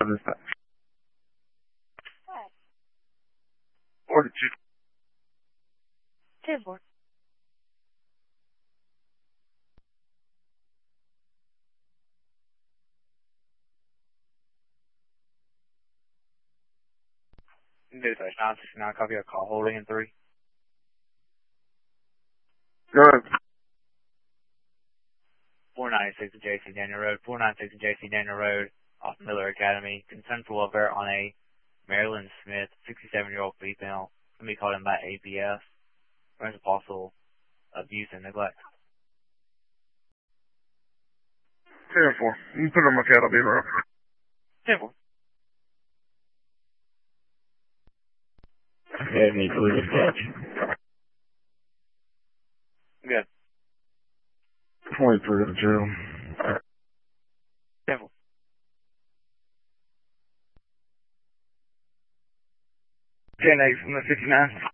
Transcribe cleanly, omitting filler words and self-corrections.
Or did you? 10-4. Dispatch 969, copy a call holding in 3. Go ahead. 496 JC Daniel Road, 496 JC Daniel Road, off Miller Academy. Concern for welfare on a Marilyn Smith, 67-year-old female. Somebody called in by APS. There's a possible abuse and neglect. 10-4. You can put it on my cat, I'll be around. 10-4. Academy clear dispatch. Good. 23 to the jail. 10-4. 10-8 from the 59.